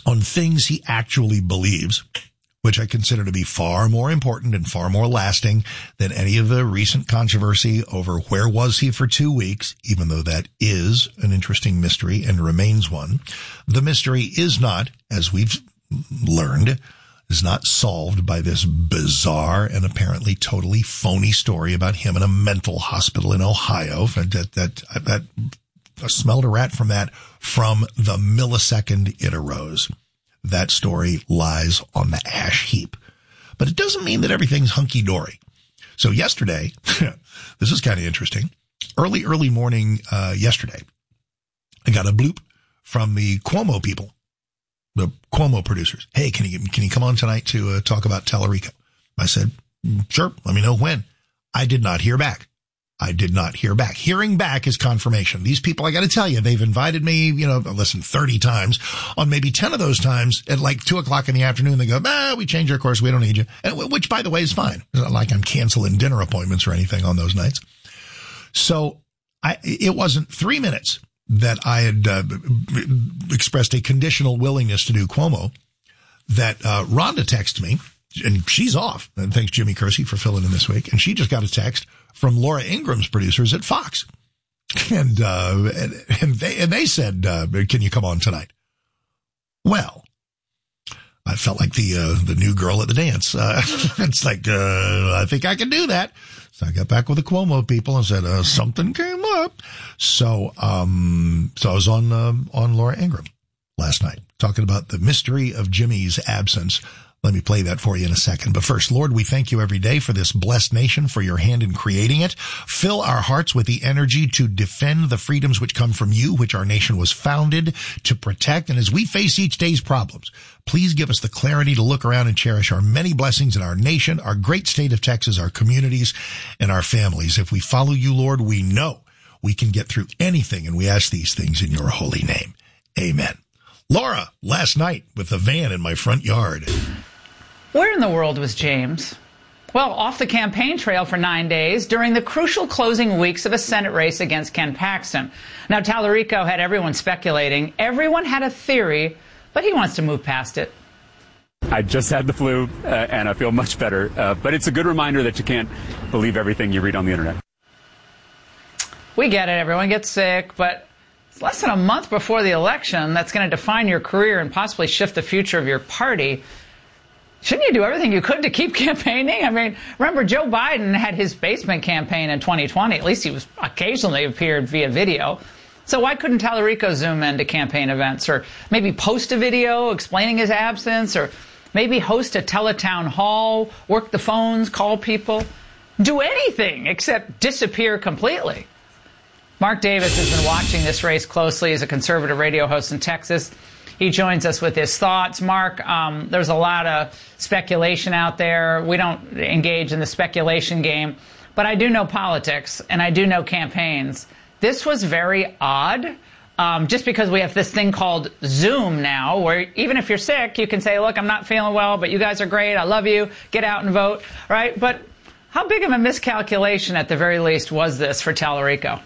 on things he actually believes, which I consider to be far more important and far more lasting than any of the recent controversy over where was he for 2 weeks, even though that is an interesting mystery and remains one. The mystery is not, as we've learned, is not solved by this bizarre and apparently totally phony story about him in a mental hospital in Ohio. That I smelled a rat from that from the millisecond it arose. That story lies on the ash heap. But it doesn't mean that everything's hunky-dory. So yesterday, this is kind of interesting. Early morning yesterday, I got a bloop from the Cuomo people, the Cuomo producers. Hey, can you come on tonight to talk about Tallarico? I said, sure, let me know when. I did not hear back. Hearing back is confirmation. These people, I got to tell you, they've invited me, 30 times. On maybe 10 of those times at like 2:00 in the afternoon, they go, we changed our course. We don't need you. Which, by the way, is fine. It's not like I'm canceling dinner appointments or anything on those nights. So it wasn't 3 minutes that I had expressed a conditional willingness to do Cuomo that Rhonda texted me, and she's off. And thanks, Jimmy Kersey, for filling in this week. And she just got a text from Laura Ingram's producers at Fox. And they said, can you come on tonight? Well, I felt like the new girl at the dance. It's like, I think I can do that. So I got back with the Cuomo people and said, something came up. So I was on Laura Ingram last night talking about the mystery of Jimmy's absence. Let me play that for you in a second. But first, Lord, we thank you every day for this blessed nation, for your hand in creating it. Fill our hearts with the energy to defend the freedoms which come from you, which our nation was founded to protect. And as we face each day's problems, please give us the clarity to look around and cherish our many blessings in our nation, our great state of Texas, our communities, and our families. If we follow you, Lord, we know we can get through anything, and we ask these things in your holy name. Amen. Laura, last night with the van in my front yard. Where in the world was James? Well, off the campaign trail for 9 days during the crucial closing weeks of a Senate race against Ken Paxton. Now, Tallarico had everyone speculating. Everyone had a theory, but he wants to move past it. I just had the flu, and I feel much better. But it's a good reminder that you can't believe everything you read on the internet. We get it. Everyone gets sick, but it's less than a month before the election that's going to define your career and possibly shift the future of your party. Shouldn't you do everything you could to keep campaigning? I mean, remember, Joe Biden had his basement campaign in 2020. At least he was occasionally appeared via video. So why couldn't Tallarico zoom into campaign events, or maybe post a video explaining his absence, or maybe host a teletown hall, work the phones, call people? Do anything except disappear completely. Mark Davis has been watching this race closely as a conservative radio host in Texas. He joins us with his thoughts. Mark, there's a lot of speculation out there. We don't engage in the speculation game, but I do know politics and I do know campaigns. This was very odd, just because we have this thing called Zoom now, where even if you're sick, you can say, look, I'm not feeling well, but you guys are great. I love you. Get out and vote, right? But how big of a miscalculation, at the very least, was this for Tallarico?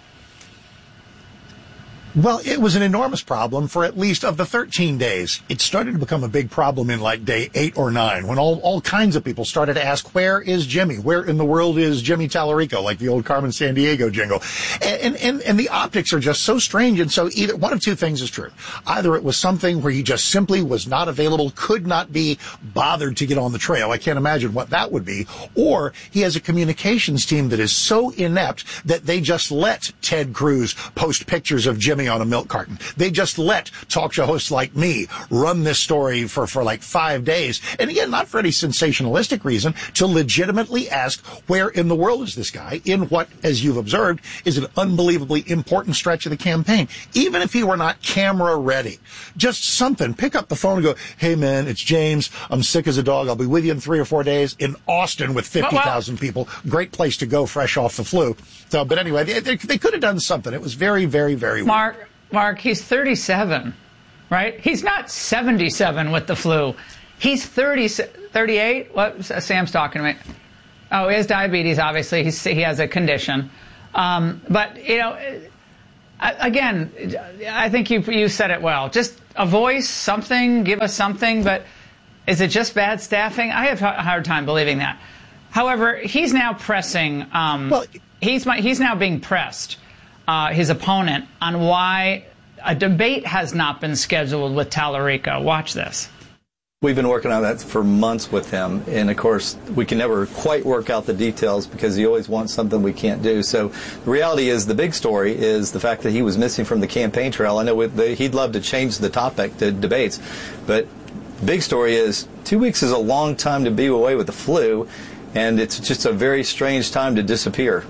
Well, it was an enormous problem for at least of the 13 days. It started to become a big problem in like day 8 or 9 when all kinds of people started to ask, where is Jimmy? Where in the world is Jimmy Tallarico? Like the old Carmen Sandiego jingle. And the optics are just so strange. And so either one of two things is true. Either it was something where he just simply was not available, could not be bothered to get on the trail. I can't imagine what that would be. Or he has a communications team that is so inept that they just let Ted Cruz post pictures of Jimmy on a milk carton. They just let talk show hosts like me run this story for like 5 days. And again, not for any sensationalistic reason, to legitimately ask, where in the world is this guy in what, as you've observed, is an unbelievably important stretch of the campaign. Even if he were not camera ready, just something, pick up the phone and go, hey man, it's James. I'm sick as a dog. I'll be with you in 3 or 4 days in Austin with 50,000 people. Great place to go fresh off the flu. So, but anyway, they could have done something. It was very, very, very weird. Mark, he's 37, right? He's not 77 with the flu. He's 38. What? Sam's talking to me. Oh, he has diabetes, obviously. He has a condition. But, Again, I think you said it well. Just a voice, something, give us something, but is it just bad staffing? I have a hard time believing that. However, he's now pressing, he's now being pressed, his opponent, on why a debate has not been scheduled with Tallarico. Watch this. We've been working on that for months with him, and of course, we can never quite work out the details because he always wants something we can't do. So the reality is, the big story is the fact that he was missing from the campaign trail. I know he'd love to change the topic to debates, but the big story is 2 weeks is a long time to be away with the flu, and it's just a very strange time to disappear.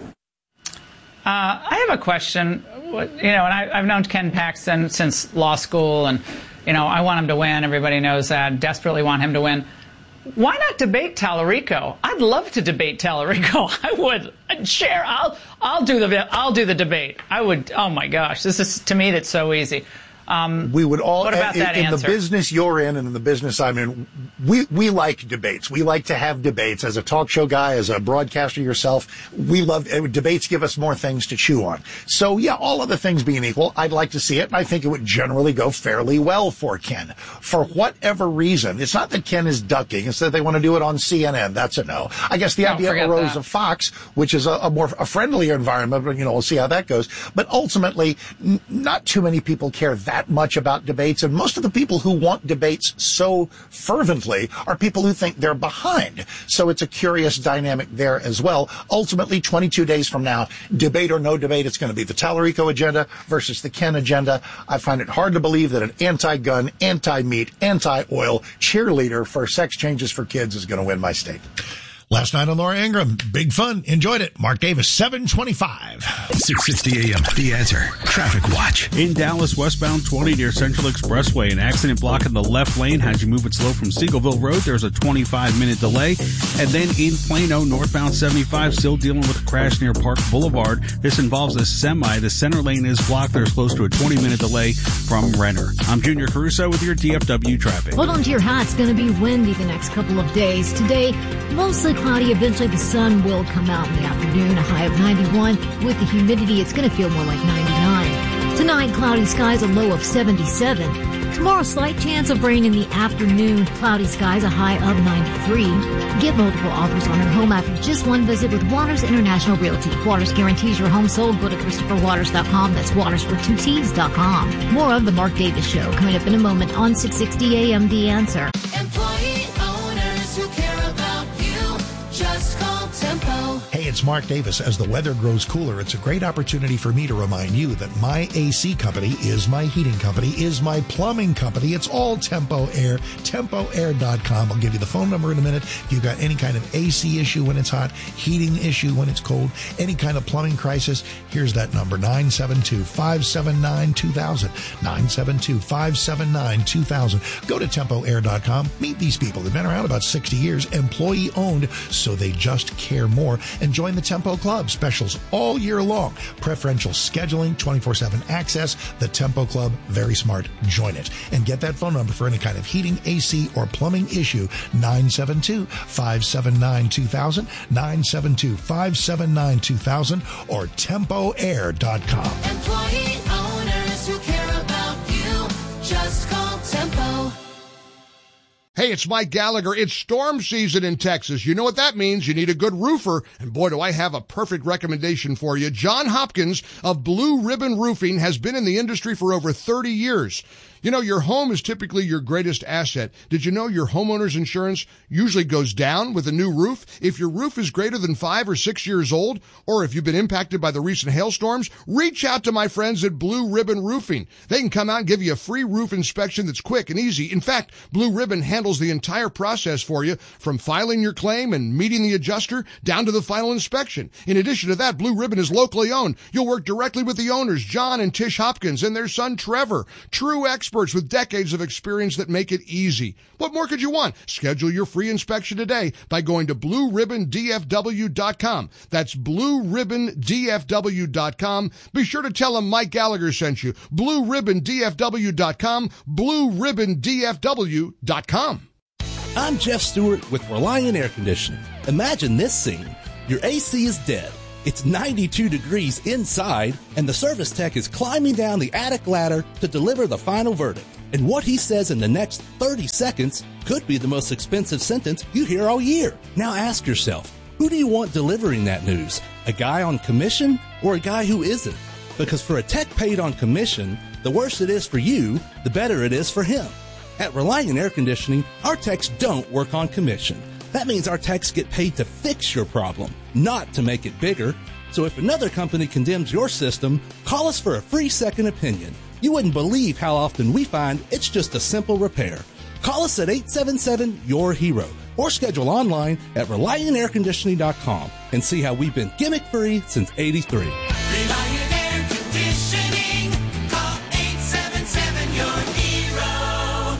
I have a question. And I've known Ken Paxton since law school, and I want him to win. Everybody knows that. Desperately want him to win. Why not debate Tallarico? I'd love to debate Tallarico. I would. Share. I'll do the debate. I would. Oh my gosh, this is, to me, that's so easy. We would all, what about that in answer? The business you're in and in the business I'm in, we like debates. We like to have debates. As a talk show guy, as a broadcaster yourself, we love debates. Give us more things to chew on. So yeah, all other things being equal, I'd like to see it, and I think it would generally go fairly well for Ken. For whatever reason, it's not that Ken is ducking; it's that they want to do it on CNN. That's a no. I guess the idea arose of Fox, which is a friendlier environment. But we'll see how that goes. But ultimately, not too many people care that much about debates, and most of the people who want debates so fervently are people who think they're behind. So it's a curious dynamic there as well. Ultimately, 22 days from now, debate or no debate, it's going to be the Tallarico agenda versus the Ken agenda. I find it hard to believe that an anti-gun, anti-meat, anti-oil cheerleader for sex changes for kids is going to win my state. Last night on Laura Ingraham, big fun. Enjoyed it. Mark Davis, 725. 6:60 a.m. The Answer. Traffic Watch. In Dallas, westbound 20 near Central Expressway. An accident blocking the left lane has you moving slow from Seagoville Road. There's a 25-minute delay. And then in Plano, northbound 75, still dealing with a crash near Park Boulevard. This involves a semi. The center lane is blocked. There's close to a 20-minute delay from Renner. I'm Junior Caruso with your DFW traffic. Hold on to your hat. It's going to be windy the next couple of days. Today, mostly cloudy. Eventually the sun will come out in the afternoon, a high of 91. With the humidity, it's going to feel more like 99. Tonight, cloudy skies, a low of 77. Tomorrow, slight chance of rain in the afternoon. Cloudy skies, a high of 93. Get multiple offers on your home after just one visit with Waters International Realty. Waters guarantees your home sold. Go to ChristopherWaters.com. That's Waters for 2T's.com. More of the Mark Davis Show coming up in a moment on 660 AM The Answer. Employee owners who care about you, just call Tempo. Hey, it's Mark Davis. As the weather grows cooler, it's a great opportunity for me to remind you that my AC company is my heating company, is my plumbing company. It's all Tempo Air, TempoAir.com. I'll give you the phone number in a minute. If you've got any kind of AC issue when it's hot, heating issue when it's cold, any kind of plumbing crisis, here's that number, 972-579-2000, 972-579-2000. Go to TempoAir.com. Meet these people. They've been around about 60 years, employee-owned, so they just care more. And join the Tempo Club. Specials all year long. Preferential scheduling, 24/7 access. The Tempo Club, very smart. Join it. And get that phone number for any kind of heating, AC, or plumbing issue, 972-579-2000, 972-579-2000, or TempoAir.com. Employee owners who care about you, just call Tempo. Hey, it's Mike Gallagher. It's storm season in Texas. You know what that means. You need a good roofer. And boy, do I have a perfect recommendation for you. John Hopkins of Blue Ribbon Roofing has been in the industry for over 30 years. You know, your home is typically your greatest asset. Did you know your homeowner's insurance usually goes down with a new roof? If your roof is greater than 5 or 6 years old, or if you've been impacted by the recent hailstorms, reach out to my friends at Blue Ribbon Roofing. They can come out and give you a free roof inspection that's quick and easy. In fact, Blue Ribbon handles the entire process for you, from filing your claim and meeting the adjuster down to the final inspection. In addition to that, Blue Ribbon is locally owned. You'll work directly with the owners, John and Tish Hopkins, and their son, Trevor. True experts with decades of experience that make it easy. What more could you want? Schedule your free inspection today by going to BlueRibbonDFW.com. That's BlueRibbonDFW.com. Be sure to tell them Mike Gallagher sent you. BlueRibbonDFW.com. BlueRibbonDFW.com. I'm Jeff Stewart with Reliant Air Conditioning. Imagine this scene. Your AC is dead. It's 92 degrees inside, and the service tech is climbing down the attic ladder to deliver the final verdict. And what he says in the next 30 seconds could be the most expensive sentence you hear all year. Now ask yourself, who do you want delivering that news? A guy on commission or a guy who isn't? Because for a tech paid on commission, the worse it is for you, the better it is for him. At Reliant Air Conditioning, our techs don't work on commission. That means our techs get paid to fix your problem, not to make it bigger. So if another company condemns your system, call us for a free second opinion. You wouldn't believe how often we find it's just a simple repair. Call us at 877-YOUR-HERO or schedule online at ReliantAirConditioning.com and see how we've been gimmick-free since '83. Reliant Air Conditioning. Call 877-YOUR-HERO.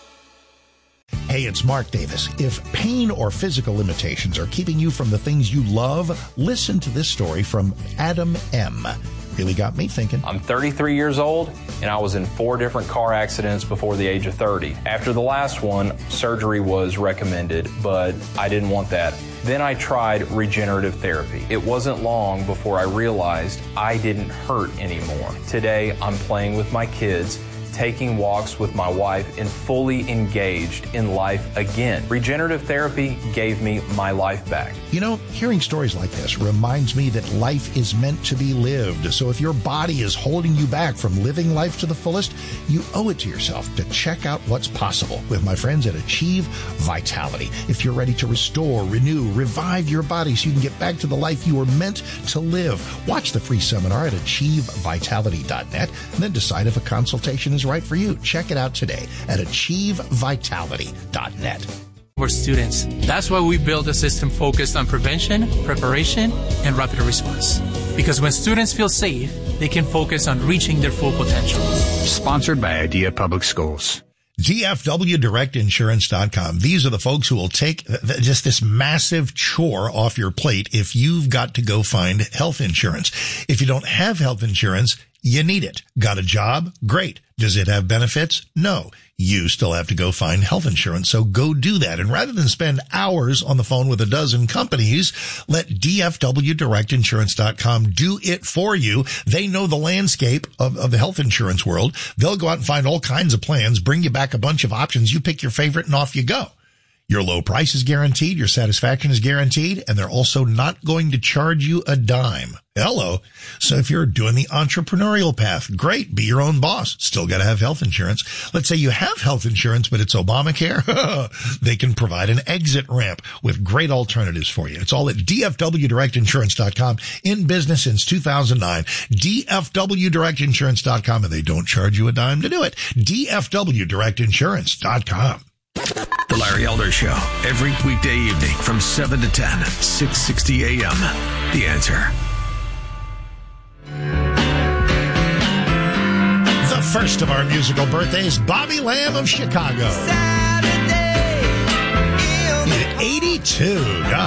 Hey, it's Mark Davis. If pain or physical limitations are keeping you from the things you love, listen to this story from Adam M. Really got me thinking. I'm 33 years old, and I was in 4 different car accidents before the age of 30. After the last one, surgery was recommended, but I didn't want that. Then I tried regenerative therapy. It wasn't long before I realized I didn't hurt anymore. Today, I'm playing with my kids, taking walks with my wife, and fully engaged in life again. Regenerative therapy gave me my life back. You know, hearing stories like this reminds me that life is meant to be lived. So if your body is holding you back from living life to the fullest, you owe it to yourself to check out what's possible with my friends at Achieve Vitality. If you're ready to restore, renew, revive your body so you can get back to the life you were meant to live, watch the free seminar at achievevitality.net and then decide if a consultation is right for you. Check it out today at achievevitality.net. We're students. That's why we built a system focused on prevention, preparation, and rapid response. Because when students feel safe, they can focus on reaching their full potential. Sponsored by Idea Public Schools. DFWDirectInsurance.com. These are the folks who will take just this massive chore off your plate if you've got to go find health insurance. If you don't have health insurance, you need it. Got a job? Great. Does it have benefits? No. You still have to go find health insurance, so go do that. And rather than spend hours on the phone with a dozen companies, let DFWDirectInsurance.com do it for you. They know the landscape of the health insurance world. They'll go out and find all kinds of plans, bring you back a bunch of options. You pick your favorite and off you go. Your low price is guaranteed, your satisfaction is guaranteed, and they're also not going to charge you a dime. Hello. So if you're doing the entrepreneurial path, great, be your own boss. Still got to have health insurance. Let's say you have health insurance, but it's Obamacare. They can provide an exit ramp with great alternatives for you. It's all at DFWDirectInsurance.com, in business since 2009. DFWDirectInsurance.com, and they don't charge you a dime to do it. DFWDirectInsurance.com. The Larry Elder Show, every weekday evening from 7 to 10, 660 a.m. The Answer. The first of our musical birthdays, Bobby Lamb of Chicago. Saturday, 82. God.